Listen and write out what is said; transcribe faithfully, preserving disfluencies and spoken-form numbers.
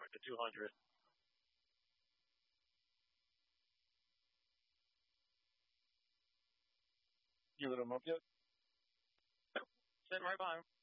right, the two hundred. You lit them up yet? Sitting right by him.